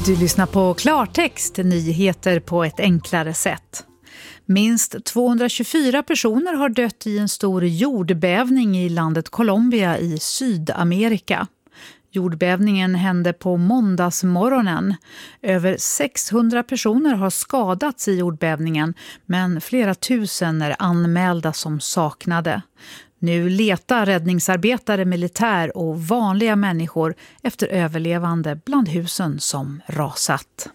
Du lyssnar på Klartext, nyheter på ett enklare sätt. Minst 224 personer har dött i en stor jordbävning i landet Colombia i Sydamerika. Jordbävningen hände på måndagsmorgonen. Över 600 personer har skadats i jordbävningen, men flera tusen är anmälda som saknade. Nu letar räddningsarbetare, militär och vanliga människor efter överlevande bland husen som rasat.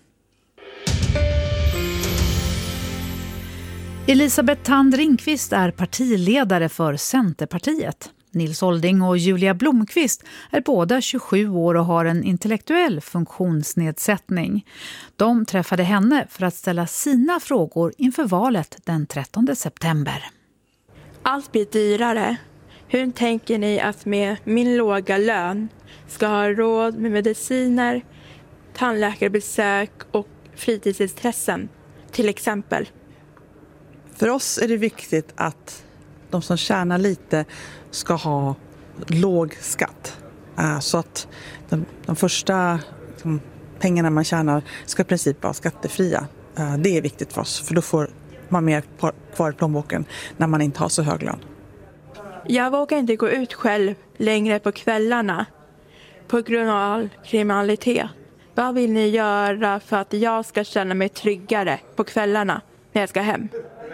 Elisabeth Thand Ringqvist är partiledare för Centerpartiet. Nils Olding och Julia Blomqvist är båda 27 år och har en intellektuell funktionsnedsättning. De träffade henne för att ställa sina frågor inför valet den 13 september. Allt blir dyrare. Hur tänker ni att med min låga lön ska ha råd med mediciner, tandläkarbesök och fritidsintressen till exempel? För oss är det viktigt att de som tjänar lite ska ha låg skatt. Så att de första pengarna man tjänar ska i princip vara skattefria. Det är viktigt för oss, för då får man mer kvar i plånboken när man inte har så hög lön. Jag vågar inte gå ut själv längre på kvällarna på grund av all kriminalitet. Vad vill ni göra för att jag ska känna mig tryggare på kvällarna när jag ska hem?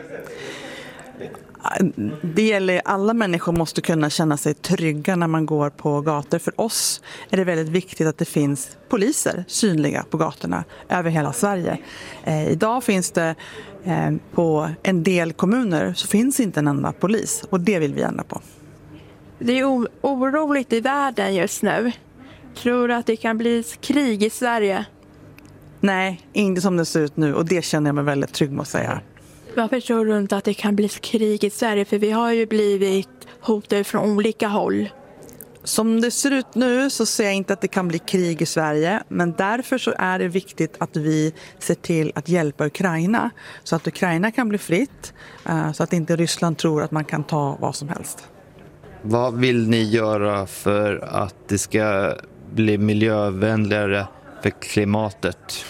Det gäller, alla människor måste kunna känna sig trygga när man går på gator. För oss är det väldigt viktigt att det finns poliser synliga på gatorna över hela Sverige. Idag finns det på en del kommuner så finns inte en enda polis, och det vill vi ändra på. Det är oroligt i världen just nu. Tror du att det kan bli krig i Sverige? Nej, inte som det ser ut nu, och det känner jag mig väldigt trygg med att säga. Varför tror du inte att det kan bli krig i Sverige? För vi har ju blivit hotade från olika håll. Som det ser ut nu så ser jag inte att det kan bli krig i Sverige. Men därför så är det viktigt att vi ser till att hjälpa Ukraina. Så att Ukraina kan bli fritt. Så att inte Ryssland tror att man kan ta vad som helst. Vad vill ni göra för att det ska bli miljövänligare för klimatet?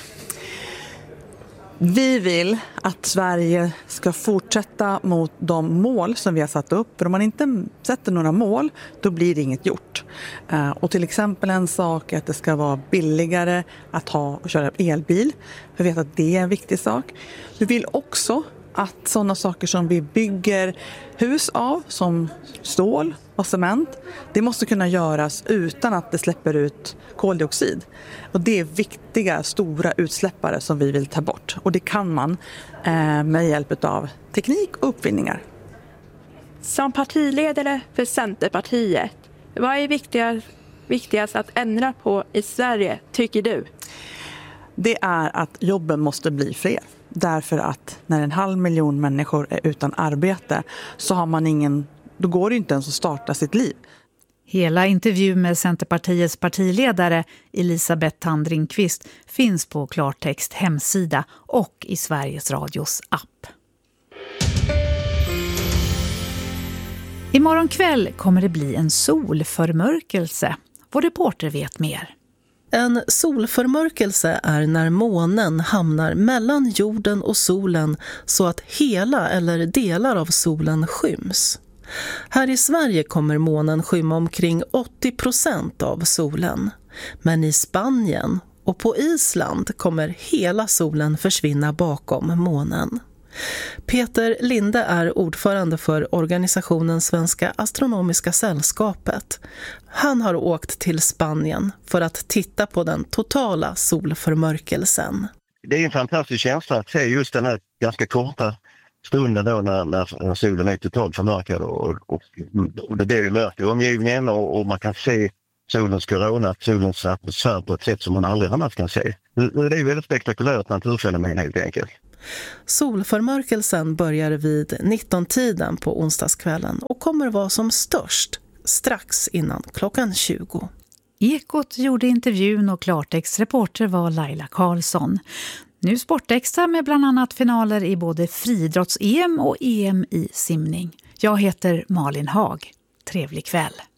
Vi vill att Sverige ska fortsätta mot de mål som vi har satt upp. För om man inte sätter några mål, då blir det inget gjort. Och till exempel en sak är att det ska vara billigare att ha och köra elbil. Vi vet att det är en viktig sak. Vi vill också att sådana saker som vi bygger hus av, som stål och cement, det måste kunna göras utan att det släpper ut koldioxid. Och det är viktiga, stora utsläppare som vi vill ta bort. Och det kan man med hjälp av teknik och uppfinningar. Som partiledare för Centerpartiet, vad är viktigast att ändra på i Sverige, tycker du? Det är att jobben måste bli fler. Därför att när 500 000 människor är utan arbete så har man då går det inte ens att starta sitt liv. Hela intervjun med Centerpartiets partiledare Elisabeth Thand Ringqvist finns på Klartext hemsida och i Sveriges Radios app. Imorgon kväll kommer det bli en solförmörkelse. Vår reporter vet mer. En solförmörkelse är när månen hamnar mellan jorden och solen så att hela eller delar av solen skyms. Här i Sverige kommer månen skymma omkring 80% av solen. Men i Spanien och på Island kommer hela solen försvinna bakom månen. Peter Linde är ordförande för organisationen Svenska Astronomiska Sällskapet. Han har åkt till Spanien för att titta på den totala solförmörkelsen. Det är en fantastisk känsla att se just den här ganska korta stunden då när solen är totalt förmörkad och det blir ju mörkt i omgivningen och man kan se solens korona, solens atmosfär på ett sätt som man aldrig annars kan se. Det är väldigt spektakulärt naturfenomen helt enkelt. Solförmörkelsen börjar vid 19-tiden på onsdagskvällen och kommer vara som störst strax innan klockan 20. Ekot gjorde intervjun och Klartext-reporter var Laila Karlsson. Nu Sportextra med bland annat finaler i både friidrotts-EM och EM i simning. Jag heter Malin Haag. Trevlig kväll.